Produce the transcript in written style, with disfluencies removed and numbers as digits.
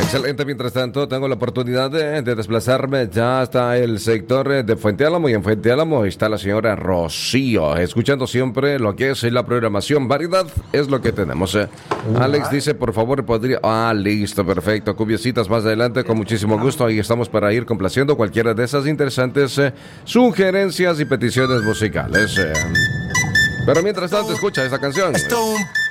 Excelente, mientras tanto tengo la oportunidad de desplazarme ya hasta el sector de Fuente Álamo, y en Fuente Álamo está la señora Rocío, escuchando siempre lo que es la programación. Variedad es lo que tenemos. Alex dice, por favor, podría... listo, perfecto. Cumbiecitas más adelante, con muchísimo gusto. Ahí estamos para ir complaciendo cualquiera de esas interesantes sugerencias y peticiones musicales. Pero mientras tanto, escucha esta canción.